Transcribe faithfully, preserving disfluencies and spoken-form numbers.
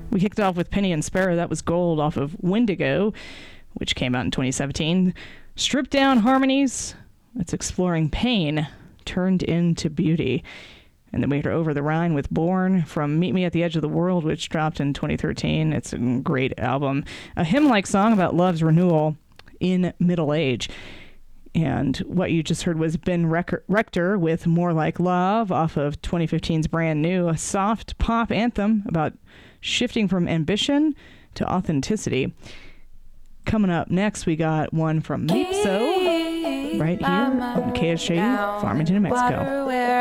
We kicked it off with Penny and Sparrow. That was Gold off of Wendigo, which came out in twenty seventeen. Stripped Down Harmonies. It's exploring pain turned into beauty. And then we heard Over the Rhine with Born from Meet Me at the Edge of the World, which dropped in twenty thirteen. It's a great album. A hymn-like song about love's renewal in middle age. And what you just heard was Ben Rector with More Like Love off of twenty fifteen's Brand New, a soft pop anthem about shifting from ambition to authenticity. Coming up next, we got one from Mapso right here on K S J U, Farmington, New Mexico.